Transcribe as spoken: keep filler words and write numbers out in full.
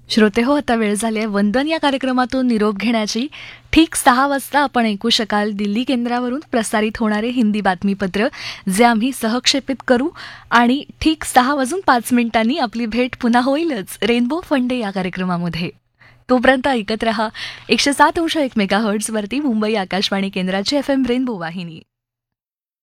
श्रोते हो, आता वेळ झाली आहे वंदन या कार्यक्रमातून निरोप घेण्याची. ठीक सहा वाजता आपण ऐकू शकाल दिल्ली केंद्रावरून प्रसारित होणारे हिंदी बातमीपत्र, जे आम्ही सहक्षेपित करू. आणि ठीक सहा वाजून पाच मिनिटांनी आपली भेट पुन्हा होईलच रेनबो फंडे या कार्यक्रमामध्ये. तोपर्यंत ऐकत रहा एकशे सात अंश एक मेगा हर्ट्झवरती मुंबई आकाशवाणी केंद्राची एफ एम रेनबो वाहिनी.